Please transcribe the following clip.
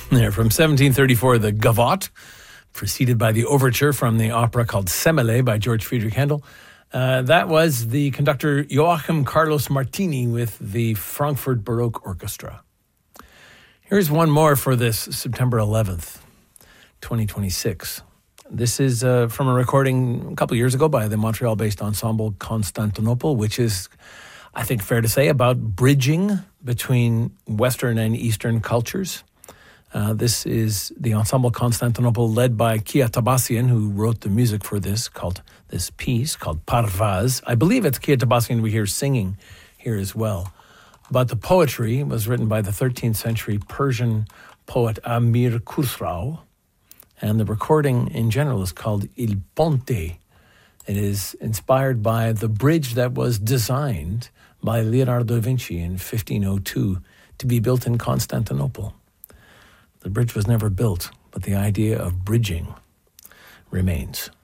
There, from 1734, the Gavotte, preceded by the overture from the opera called Semele by George Friedrich Handel. That was the conductor Joachim Carlos Martini with the Frankfurt Baroque Orchestra. Here's one more for this September 11th, 2026. This is from a recording a couple years ago by the Montreal-based ensemble Constantinople, which is, I think, fair to say, about bridging between Western and Eastern cultures. This is the ensemble Constantinople, led by Kia Tabassian, who wrote the music for this piece called Parvaz. I believe it's Kia Tabassian we hear singing here as well. But the poetry was written by the 13th century Persian poet Amir Khusrau, and the recording in general is called Il Ponte. It is inspired by the bridge that was designed by Leonardo da Vinci in 1502 to be built in Constantinople. The bridge was never built, but the idea of bridging remains.